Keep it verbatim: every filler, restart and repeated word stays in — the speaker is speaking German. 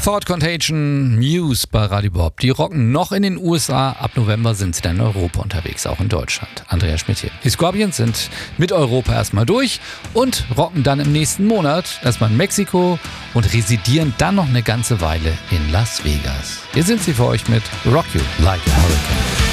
Thought Contagion, Muse bei Radio Bob. Die rocken noch in den U S A. Ab November sind sie dann in Europa unterwegs, auch in Deutschland. Andreas Schmidt hier. Die Scorpions sind mit Europa erstmal durch und rocken dann im nächsten Monat erstmal in Mexiko und residieren dann noch eine ganze Weile in Las Vegas. Hier sind sie für euch mit Rock You Like a Hurricane.